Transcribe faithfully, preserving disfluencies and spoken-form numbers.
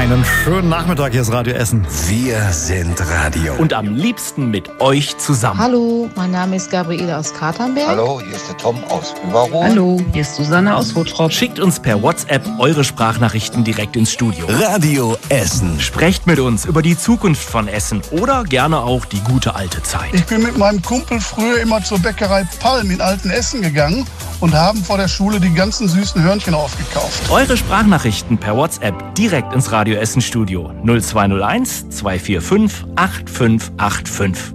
Einen schönen Nachmittag, hier ist Radio Essen. Wir sind Radio. Und am liebsten mit euch zusammen. Hallo, mein Name ist Gabriele aus Katernberg. Hallo, hier ist der Tom aus Überruhr. Hallo, hier ist Susanne aus Hottrop. Schickt uns per WhatsApp eure Sprachnachrichten direkt ins Studio. Radio Essen. Sprecht mit uns über die Zukunft von Essen oder gerne auch die gute alte Zeit. Ich bin mit meinem Kumpel früher immer zur Bäckerei Palm in Altenessen gegangen und haben vor der Schule die ganzen süßen Hörnchen aufgekauft. Eure Sprachnachrichten per WhatsApp direkt ins Radio Essen Studio null zwei null eins zwei vier fünf acht fünf acht fünf.